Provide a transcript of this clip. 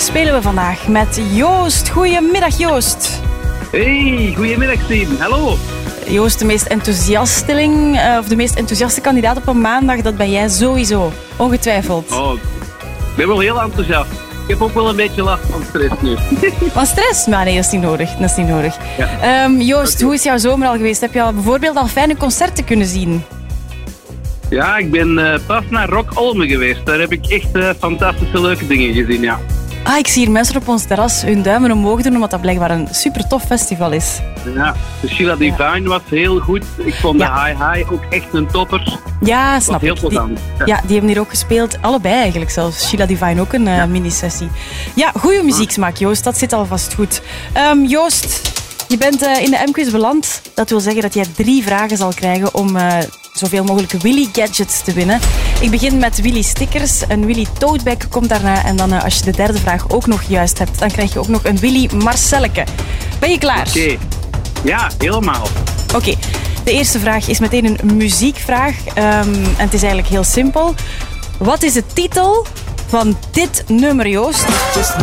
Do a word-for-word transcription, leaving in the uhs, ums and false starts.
spelen we vandaag met Joost. Goedemiddag, Joost. Hey, goedemiddag Steven. Hallo. Joost, de meest enthousiasteling, uh, of de meest enthousiaste kandidaat op een maandag, dat ben jij sowieso. Ongetwijfeld. Oh, ik ben wel heel enthousiast. Ik heb ook wel een beetje last van stress nu. Van stress? Maar nee, dat is niet nodig. Dat is niet nodig. Ja. Um, Joost, okay. Hoe is jouw zomer al geweest? Heb je al bijvoorbeeld al fijne concerten kunnen zien? Ja, ik ben uh, pas naar Rock Olme geweest. Daar heb ik echt uh, fantastische leuke dingen gezien, ja. Ah, ik zie hier mensen op ons terras hun duimen omhoog doen, omdat dat blijkbaar een super tof festival is. Ja, de Sheila Divine ja. was heel goed. Ik vond ja. de Hi Hi ook echt een topper. Ja, snap heel ik. Die, ja. ja, die hebben hier ook gespeeld. Allebei eigenlijk zelfs. Sheila Divine ook een uh, ja. mini-sessie. Ja, goede muzieksmaak, Joost. Dat zit alvast goed. Um, Joost, je bent uh, in de M-quiz beland. Dat wil zeggen dat jij drie vragen zal krijgen om uh, zoveel mogelijk Willy gadgets te winnen. Ik begin met Willy stickers. Een Willy toadbag komt daarna. En dan uh, als je de derde vraag ook nog juist hebt, dan krijg je ook nog een Willy Marcelleke. Ben je klaar? Oké. Okay. Ja, helemaal. Oké. Okay. De eerste vraag is meteen een muziekvraag. Um, en het is eigenlijk heel simpel. Wat is de titel van dit nummer, Joost?